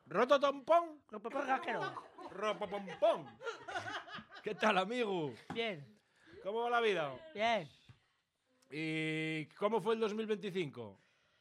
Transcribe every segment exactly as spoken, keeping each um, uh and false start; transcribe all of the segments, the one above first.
¿Rototompón? Ropompón casquero. Ropopompón. ¿Qué tal, amigo? Bien. ¿Cómo va la vida? Bien. ¿Y cómo fue el dos mil veinticinco?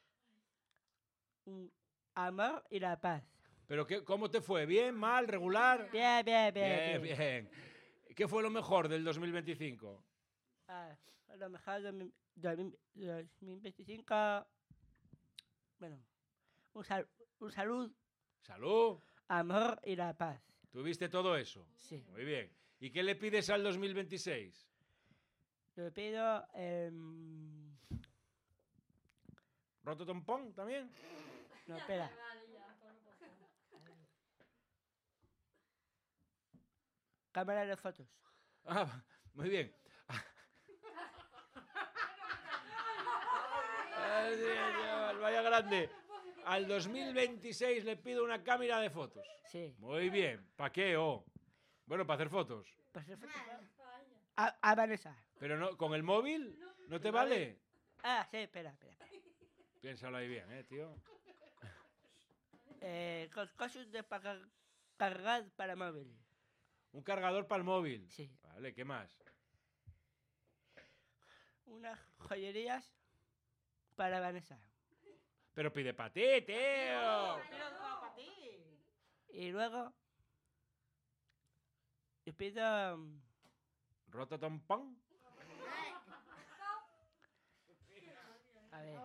Un amor y la paz. ¿Pero qué, cómo te fue? ¿Bien, mal, regular? Bien, bien, bien. Bien, bien. ¿Qué fue lo mejor del dos mil veinticinco? Ah, a lo mejor de dos mil veinticinco. Bueno, un, sal, un salud. Salud. Amor y la paz. ¿Tuviste todo eso? Sí. Muy bien. ¿Y qué le pides al dos mil veintiséis? Le pido. Eh, ¿Rototompón también? no, espera. Cámara de fotos. Ah, muy bien. Ay, Dios, vaya grande. Al dos mil veintiséis le pido una cámara de fotos. Sí. Muy bien. ¿Para qué? Oh. Bueno, para hacer fotos. Para hacer fotos. A, a Vanessa. Pero no, ¿con el móvil? ¿No te vale? Ah, sí, espera, espera. espera. Piénsalo ahí bien, eh, tío. Eh, cos- cosas de para cargar para móvil. Un cargador para el móvil. Sí. Vale, ¿qué más? Unas joyerías para Vanessa. Pero pide para ti, tío. Y luego. Le pido. um, ¿Rototompón? A ver.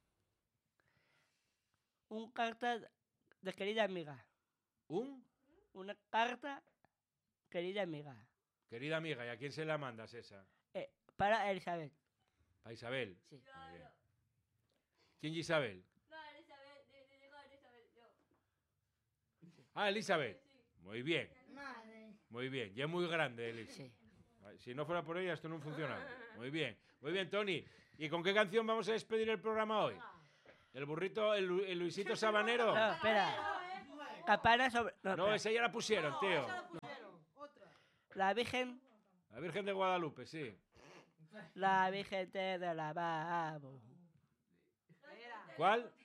Un carta de querida amiga. ¿Un? Una carta querida amiga. Querida amiga, ¿y a quién se la mandas esa? Eh, para Elizabeth. ¿Para Isabel? Sí. Muy bien. ¿Quién es Isabel? No, Elizabeth, de- de- digo Elizabeth, yo. Ah, Elizabeth. Muy bien, Madre. muy bien. Ya es muy grande, Elis. Sí. Si no fuera por ella, esto no funciona. Muy bien, muy bien, Tony. ¿Y con qué canción vamos a despedir el programa hoy? ¿El burrito, el, Lu- el Luisito Sabanero? No, espera. Campana sobre. No, No, espera. esa ya la pusieron, tío. La Virgen. La Virgen de Guadalupe, sí. La Virgen te de la Babo. ¿Cuál?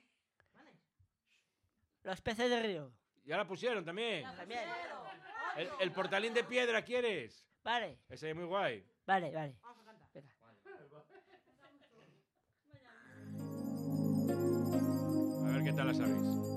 Los peces de río. Ya la pusieron también. También. El, el portalín de piedra, ¿quieres? Vale, Ese es muy guay. vale, vale. Venga. A ver qué tal la sabéis.